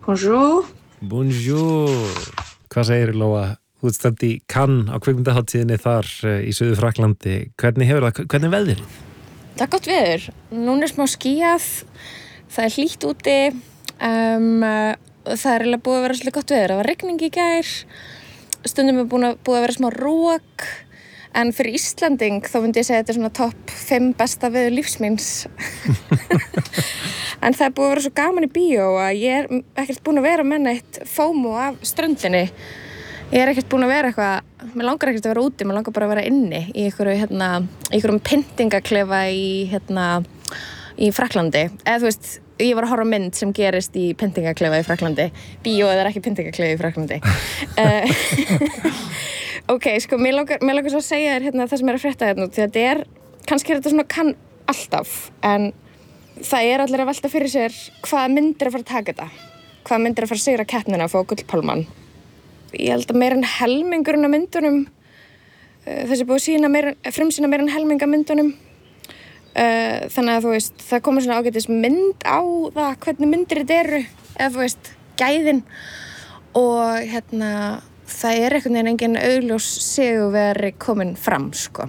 Bonjour. Bonjour. Hvað segir Lóa? Þú ert stödd í Cannes á kvikmyndahátíðinni þar í Suður-Frakklandi. Hvernig hefur það? Hvernig er veðrið? Það er gott veður. Núna er smá skýjað. Það er hlýtt úti. Það er eiginlega búið að vera svolítið gott veður. Það var rigning í gær. Stundum er búið að vera smá rok. En fyrir Íslanding þá myndi ég segja að þetta er svona topp 5 besta veður lífs míns. En það er búið að vera svo gaman í bíó að ég er ekkert búin að vera með neitt FOMO af ströndinni. Ég er ekkert búin að vera eitthvað, mér langar ekkert að vera úti, mér langar bara að vera inni í einhverjum pyntingaklefa í Frakklandi. Eða þú veist, ég var að horfa á mynd sem gerist í pyntingaklefa í Frakklandi. Bíóið er ekki pyntingaklefa í Frakklandi. Ok, sko, mér langar svo að segja þér það sem er að frétta því þetta er, kannski er þetta svona kann alltaf, en það er allir að velta fyrir sér hvaða myndir að fara að taka þetta, hvaða myndir að fara að sigra keppnina að fá gullpálmann. Ég held að meira en helmingurinn af myndunum, þessi búið frumsýna meira en helming af myndunum, þannig að þú veist, það komur svona ágætis mynd á það hvernig myndir þetta eru, eða þú veist, gæðin og það er einhvern veginn engin augljós sigurvegari komin fram, sko.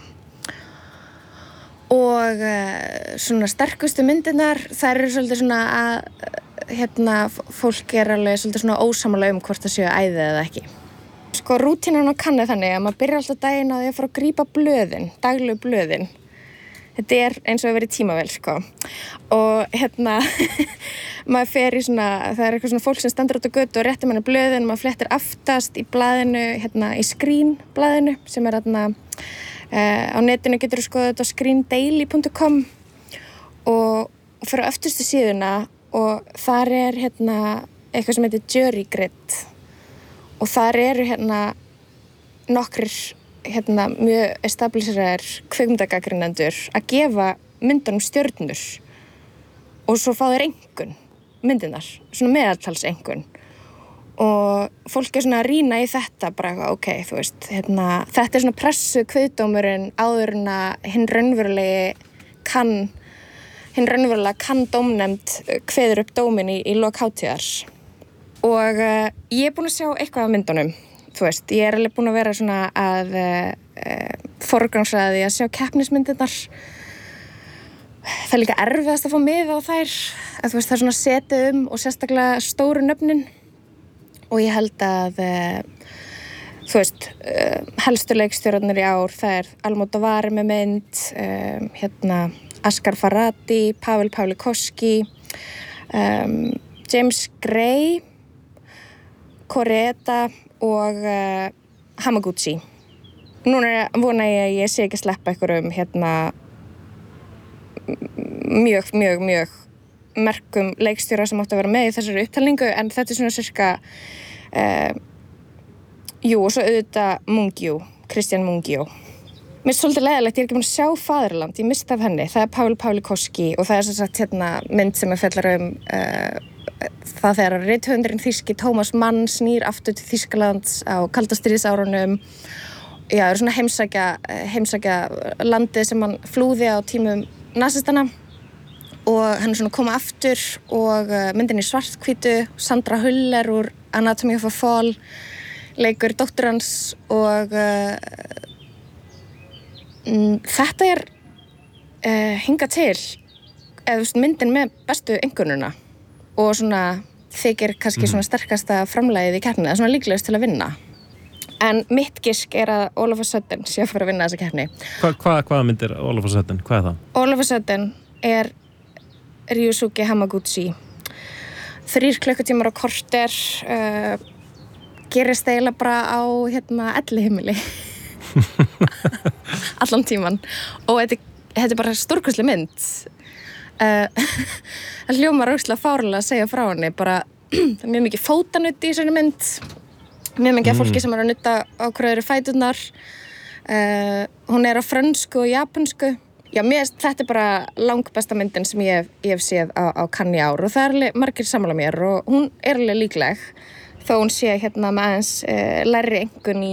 Og svona sterkustu myndirnar, þær eru svolítið svona að fólk er alveg svolítið svona ósammála hvort það séu æði eða ekki. Sko, rútínan á Cannes er þannig að maður byrjar alltaf daginn á því að fara að grípa blöðin, daglegu blöðin. Þetta er eins og að vera í tímavél, sko. Og maður fer í svona, það er eitthvað svona fólk sem stendur út á götu og réttir manni blöðin, maður flettir aftast í blaðinu, í Screen-blaðinu sem er á netinu getur þú skoðað þetta á screendaily.com og fyrir á öftustu síðuna og þar er eitthvað sem heitir Jury Grid og þar eru nokkrir mjög establiseraðir kvikmyndagagnrýnendur að gefa myndunum stjörnur og svo fá þeir einkunn myndirnar, svona meðaltalseinkunn og fólk er svona að rýna í þetta bara, ok, þú veist, þetta er svona pressu kviðdómurinn áður en að hinn raunverulega kann dómnefnd kveður upp dóminn í lok hátíðar og ég er búin að sjá eitthvað af myndunum, þú veist, ég er alveg búin að vera svona að forgangsraða því að sjá keppnismyndirnar. Það er líka erfiðast að fá miða á þær, að þú veist, það er svona setið og sérstaklega stóru nöfnin og ég held að, þú veist, helstu leikstjórarnir í ár, það er Almodovar með mynd, Asghar Farhadi, Pavel Pawlikowski, James Gray, Koreeda og Hamaguchi. Núna vona ég að ég sé ekki að sleppa einhverjum mjög merkum leikstjóra sem átti að vera með í þessari upptalningu en þetta er svona cirka og svo auðvitað Mungiu, Christian Mungiu. Mér er svolítið leiðilegt, ég er ekki búin að sjá Faðerland, ég misti af henni, það er Pavel Pawlikowski og það er sem sagt mynd sem fjallar það þegar rithöfundurinn þýski Thomas Mann snýr aftur til Þýskalands á kalda stríðsárunum. Já, það er svona heimsækja landið sem hann flúði á tímum nasistana og hann er svona að koma aftur og myndin í svarthvítu, Sandra Huller úr Anatomy of a Fall leikur dóttur hans og þetta er hingað til myndin með bestu einkunnuna og svona þykir kannski svona sterkasta framlagið í keppninni, það er svona líklegust til að vinna. En mitt gisk er að All of a Sudden sé að fara að vinna þessa keppni. Hvaða mynd er All of a Sudden? Hvað er það? All of a Sudden er Ryusuke Hamaguchi. 3 klukkutímar og korter gerist eiginlega bara á elliheimili. Allan tíman. Og þetta er bara stórkostleg mynd. Það hljómar ógeðslega fáránlega að segja frá henni. Bara mjög mikið fótanudd í þessari mynd. Mjög mikið af fólki sem er að nutta á hverju eru fæturnar. Hún er á frönsku og japansku. Já, þetta er bara langbesta myndin sem ég hef séð á Cannes í ár og það er alveg margir sammála mér og hún er alveg líkleg þó hún sé með aðeins lægri einkunn í